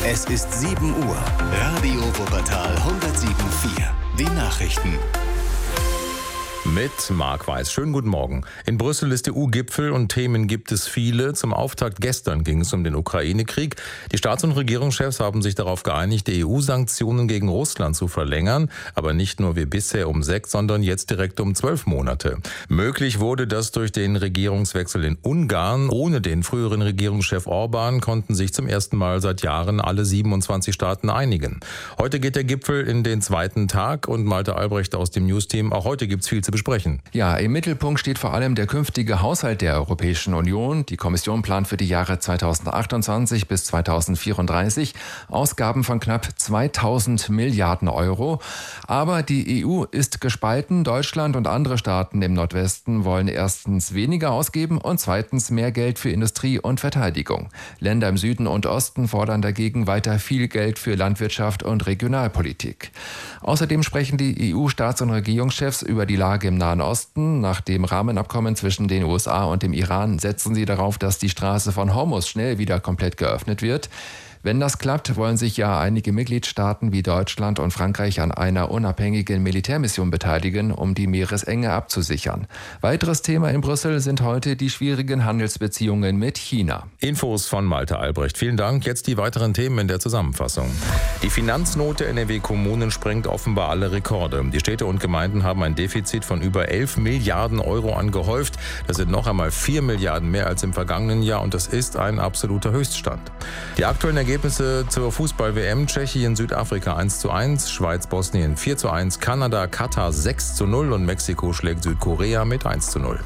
Es ist 7 Uhr. Radio Wuppertal 107.4. Die Nachrichten. Mit Marc Weiß. Schönen guten Morgen. In Brüssel ist EU-Gipfel und Themen gibt es viele. Zum Auftakt gestern ging es um den Ukraine-Krieg. Die Staats- und Regierungschefs haben sich darauf geeinigt, die EU-Sanktionen gegen Russland zu verlängern. Aber nicht nur wie bisher um 6, sondern jetzt direkt um 12 Monate. Möglich wurde das durch den Regierungswechsel in Ungarn. Ohne den früheren Regierungschef Orban konnten sich zum ersten Mal seit Jahren alle 27 Staaten einigen. Heute geht der Gipfel in den zweiten Tag und Malte Albrecht aus dem News-Team. Auch heute gibt's viel zu besprechen. Ja, im Mittelpunkt steht vor allem der künftige Haushalt der Europäischen Union. Die Kommission plant für die Jahre 2028 bis 2034 Ausgaben von knapp 2000 Milliarden Euro. Aber die EU ist gespalten. Deutschland und andere Staaten im Nordwesten wollen erstens weniger ausgeben und zweitens mehr Geld für Industrie und Verteidigung. Länder im Süden und Osten fordern dagegen weiter viel Geld für Landwirtschaft und Regionalpolitik. Außerdem sprechen die EU-Staats- und Regierungschefs über die Lage im Nahen Osten. Nach dem Rahmenabkommen zwischen den USA und dem Iran setzen sie darauf, dass die Straße von Hormuz schnell wieder komplett geöffnet wird. Wenn das klappt, wollen sich ja einige Mitgliedstaaten wie Deutschland und Frankreich an einer unabhängigen Militärmission beteiligen, um die Meeresenge abzusichern. Weiteres Thema in Brüssel sind heute die schwierigen Handelsbeziehungen mit China. Infos von Malte Albrecht. Vielen Dank. Jetzt die weiteren Themen in der Zusammenfassung. Die Finanznot der NRW-Kommunen sprengt offenbar alle Rekorde. Die Städte und Gemeinden haben ein Defizit von über 11 Milliarden Euro angehäuft. Das sind noch einmal 4 Milliarden mehr als im vergangenen Jahr und das ist ein absoluter Höchststand. Die aktuellen Ergebnisse zur Fußball-WM: Tschechien, Südafrika 1:1, Schweiz, Bosnien 4:1, Kanada, Katar 6:0 und Mexiko schlägt Südkorea mit 1:0.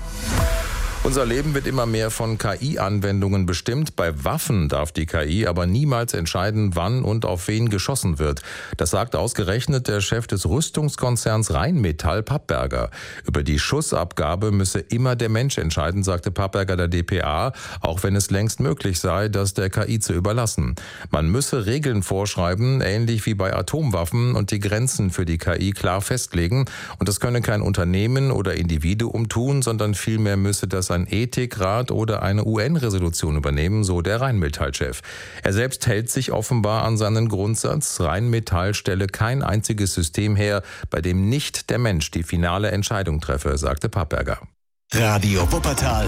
Unser Leben wird immer mehr von KI-Anwendungen bestimmt. Bei Waffen darf die KI aber niemals entscheiden, wann und auf wen geschossen wird. Das sagt ausgerechnet der Chef des Rüstungskonzerns Rheinmetall, Pappberger. Über die Schussabgabe müsse immer der Mensch entscheiden, sagte Pappberger der dpa, auch wenn es längst möglich sei, das der KI zu überlassen. Man müsse Regeln vorschreiben, ähnlich wie bei Atomwaffen, und die Grenzen für die KI klar festlegen. Und das könne kein Unternehmen oder Individuum tun, sondern vielmehr müsse das ein Ethikrat oder eine UN-Resolution übernehmen, so der Rheinmetall-Chef. Er selbst hält sich offenbar an seinen Grundsatz: Rheinmetall stelle kein einziges System her, bei dem nicht der Mensch die finale Entscheidung treffe, sagte Pappberger. Radio Wuppertal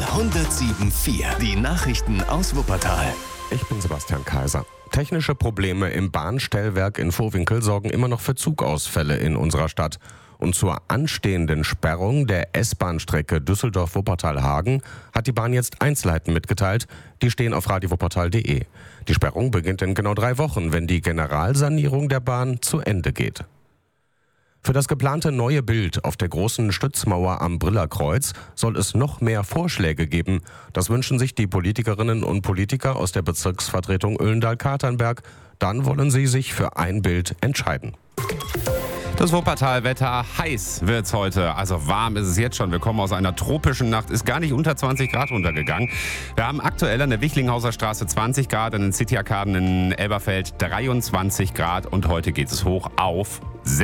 107.4. Die Nachrichten aus Wuppertal. Ich bin Sebastian Kaiser. Technische Probleme im Bahnstellwerk in Vohwinkel sorgen immer noch für Zugausfälle in unserer Stadt. Und zur anstehenden Sperrung der S-Bahn-Strecke Düsseldorf-Wuppertal-Hagen hat die Bahn jetzt Einzelheiten mitgeteilt. Die stehen auf radiowuppertal.de. Die Sperrung beginnt in genau 3 Wochen, wenn die Generalsanierung der Bahn zu Ende geht. Für das geplante neue Bild auf der großen Stützmauer am Brillerkreuz soll es noch mehr Vorschläge geben. Das wünschen sich die Politikerinnen und Politiker aus der Bezirksvertretung Oellendahl-Katernberg. Dann wollen sie sich für ein Bild entscheiden. Das Wuppertal-Wetter, heiß wird's heute, also warm ist es jetzt schon. Wir kommen aus einer tropischen Nacht, ist gar nicht unter 20 Grad runtergegangen. Wir haben aktuell an der Wichlinghauser Straße 20 Grad, an den City-Arkaden in Elberfeld 23 Grad und heute geht es hoch auf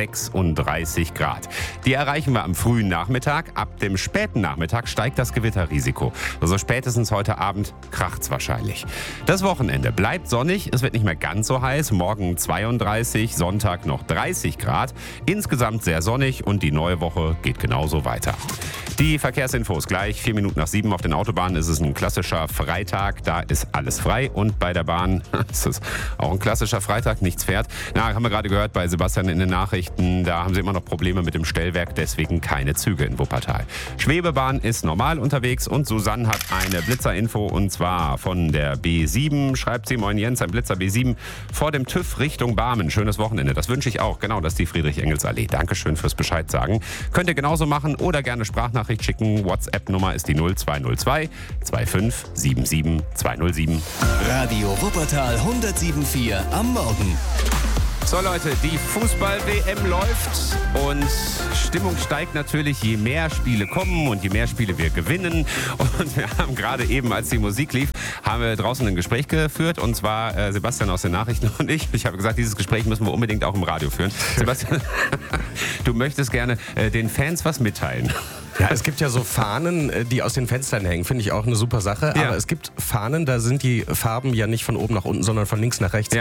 36 Grad. Die erreichen wir am frühen Nachmittag. Ab dem späten Nachmittag steigt das Gewitterrisiko. Also spätestens heute Abend kracht's wahrscheinlich. Das Wochenende bleibt sonnig, es wird nicht mehr ganz so heiß. Morgen 32, Sonntag noch 30 Grad. Insgesamt sehr sonnig und die neue Woche geht genauso weiter. Die Verkehrsinfos gleich. 4 Minuten nach 7 auf den Autobahnen ist es ein klassischer Freitag. Da ist alles frei und bei der Bahn ist es auch ein klassischer Freitag, nichts fährt. Haben wir gerade gehört bei Sebastian in den Nachrichten, da haben sie immer noch Probleme mit dem Stellwerk, deswegen keine Züge in Wuppertal. Schwebebahn ist normal unterwegs und Susanne hat eine Blitzerinfo und zwar von der B7. Schreibt sie: Moin Jens, ein Blitzer B7 vor dem TÜV Richtung Barmen. Schönes Wochenende. Das wünsche ich auch. Genau, das ist die Friedrich-Engels-Allee. Dankeschön fürs Bescheid sagen. Könnt ihr genauso machen oder gerne Sprachnachricht schicken. WhatsApp-Nummer ist die 0202 25 77 207. Radio Wuppertal 107.4 am Morgen. So Leute, die Fußball-WM läuft und Stimmung steigt natürlich, je mehr Spiele kommen und je mehr Spiele wir gewinnen. Und wir haben gerade eben, als die Musik lief, haben wir draußen ein Gespräch geführt und zwar Sebastian aus den Nachrichten und ich. Ich habe gesagt, dieses Gespräch müssen wir unbedingt auch im Radio führen. Sebastian, du möchtest gerne den Fans was mitteilen. Ja, es gibt ja so Fahnen, die aus den Fenstern hängen. Finde ich auch eine super Sache. Ja. Aber es gibt Fahnen, da sind die Farben ja nicht von oben nach unten, sondern von links nach rechts. Ja.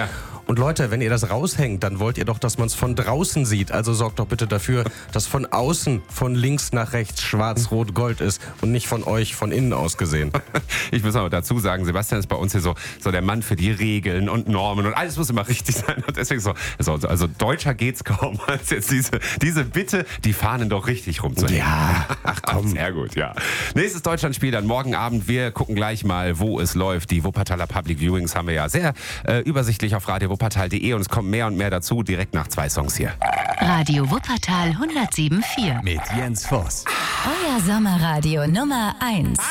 Und Leute, wenn ihr das raushängt, dann wollt ihr doch, dass man es von draußen sieht. Also sorgt doch bitte dafür, dass von außen, von links nach rechts schwarz, rot, gold ist und nicht von euch von innen aus gesehen. Ich muss aber dazu sagen, Sebastian ist bei uns hier so der Mann für die Regeln und Normen und alles muss immer richtig sein. Und deswegen also deutscher geht's kaum als jetzt diese Bitte, die Fahnen doch richtig rumzuhängen. Ja, ach komm. Sehr gut, ja. Nächstes Deutschlandspiel dann morgen Abend. Wir gucken gleich mal, wo es läuft. Die Wuppertaler Public Viewings haben wir ja sehr übersichtlich auf radiowuppertal.de und es kommt mehr und mehr dazu, direkt nach 2 Songs hier. Radio Wuppertal 107.4. Mit Jens Voss. Euer Sommerradio Nummer 1.